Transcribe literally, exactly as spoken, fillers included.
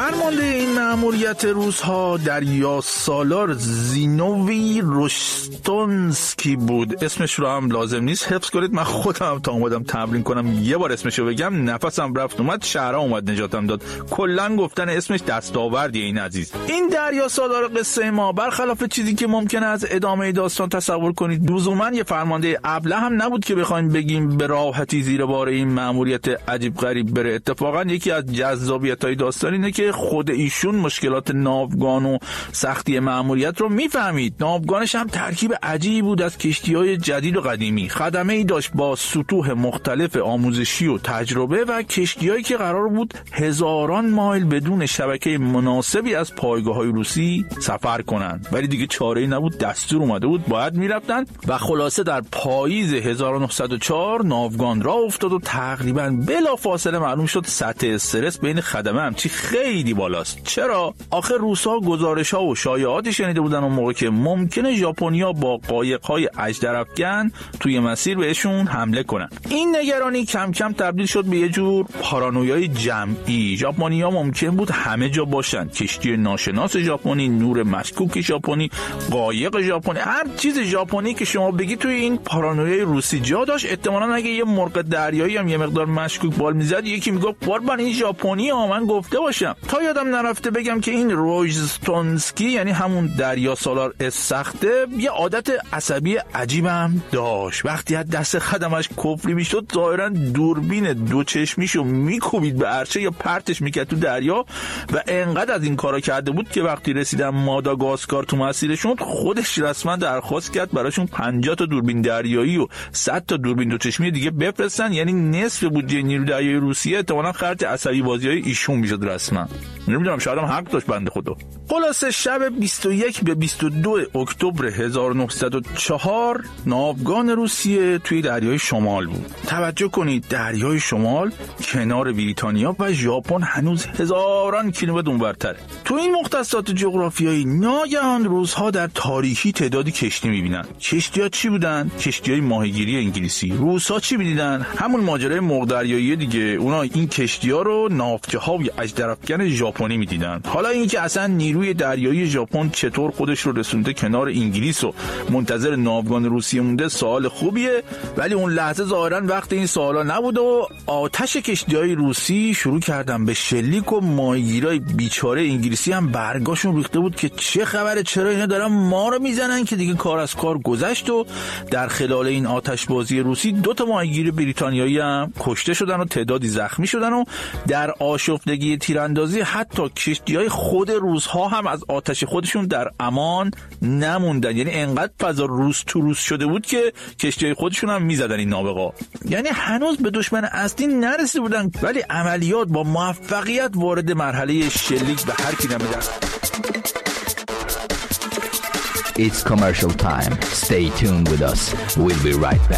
فرمانده این مأموریت روس‌ها دریا سالار زینووی روشتونسکی بود. اسمش رو هم لازم نیست حفظ کنید، من خودم تا اومدم تمرین کنم یه بار اسمش رو بگم نفسم رفت اومد، شهرها اومد نجاتم داد. کلا گفتن اسمش دستاوردیه این عزیز. این دریا سالار قصه ما برخلاف چیزی که ممکنه از ادامه داستان تصور کنید لزوما یه فرمانده ابله هم نبود که بخوایم بگیم به راحتی زیر بار این مأموریت عجیب غریب بره. اتفاقا یکی از جذابیت‌های داستان اینه که خود ایشون مشکلات ناوگان و سختی مأموریت رو میفهمید. ناوگانش هم ترکیب عجیبی بود از کشتی‌های جدید و قدیمی. خدمه‌ای داشت با سطوح مختلف آموزشی و تجربه و کشتی‌هایی که قرار بود هزاران مایل بدون شبکه مناسبی از پایگاه‌های روسی سفر کنند. ولی دیگه چاره‌ای نبود، دستور اومده بود باید میرفتن و خلاصه در پاییز هزار و نهصد و چهار ناوگان راه افتاد و تقریباً بلافاصله معلوم شد سطح استرس بین خدمه هم چی خیلی بالاست. چرا؟ آخه روس‌ها گزارش‌ها و شایعاتی شنیده بودن اون موقع که ممکنه ژاپنیا با قایق‌های اژدرافکن توی مسیر بهشون حمله کنن. این نگرانی کم کم تبدیل شد به یه جور پارانویای جمعی. ژاپنیا ممکن بود همه جا باشن، کشتی ناشناس ژاپنی، نور مشکوک ژاپنی، قایق ژاپنی، هر چیز ژاپنی که شما بگی توی این پارانویای روسی جا داشت. احتمالاً اگه یه مرغ دریایی هم یه مقدار مشکوک بال میزد یکی میگفت قربان این ژاپنی ها، من گفته باشم. تا یادم نرفته بگم که این روژستونسکی یعنی همون دریا سالار سخته یه عادت عصبی عجیبم داشت. وقتی از دست خدمش کفری میشد ظاهرا دوربین دو چشمیشو میکوبید به عرشه یا پرتش میکرد تو دریا و انقدر از این کارا کرده بود که وقتی رسیدن ماداگاسکار تو مسیرشون خودش رسما درخواست کرد براشون پنجاه تا دوربین دریایی و صد تا دوربین دو چشمی دیگه بفرستن. یعنی نصف بودجه نیروی دریایی روسیه احتمالاً خرج عصبی بازی‌های ایشون میشد رسما. نمیدونم شاید هم حق داشت بنده خدا. خلاصه شب بیست و یک به بیست و دو اکتبر هزار و نهصد و چهار ناوگان روسیه توی دریای شمال بود. توجه کنید دریای شمال کنار بریتانیا و ژاپن هنوز هزاران کیلومتر اونورتره. تو این مختصات جغرافیایی ناگهان روزها در تاریکی تعدادی کشتی میبینن. کشتی‌ها چی بودن؟ کشتی‌های ماهیگیری انگلیسی. روس‌ها چی می‌دیدن؟ همون ماجرای مرغ دریایی دیگه. اونا این کشتی‌ها رو ناوچه‌های اژدرافکن ژاپنی می‌دیدن. حالا اینکه اصلا نیروی دریایی ژاپن چطور خودش رو رسونده کنار انگلیس و منتظر ناوگان روسیه مونده سوال خوبیه، ولی اون لحظه ظاهراً وقت این سوالا نبود و آتش کشتی‌های روسی شروع کردن به شلیک و ماهیگیرای بیچاره انگلیسی هم برگاشون ریخته بود که چه خبره، چرا اینا دارن ما رو میزنن، که دیگه کار از کار گذشت و در خلال این آتشبازی روسی دو تا ماهیگیر بریتانیایی هم کشته شدن و تعدادی زخمی شدن و در آشفتگی تیراندازی حتی کشتی‌های خود روس‌ها هم از آتش خودشون در امان نموندن. یعنی انقدر فضا روس تو روس شده بود که کشتی‌های خودشون هم میزدن این نابغا. یعنی هنوز به دشمن اصلی نرسیده بودن ولی عملیات با موفقیت وارد مرحله شلیک به هر کی نمی‌دن. It's commercial time. Stay tuned with us. We'll be right back.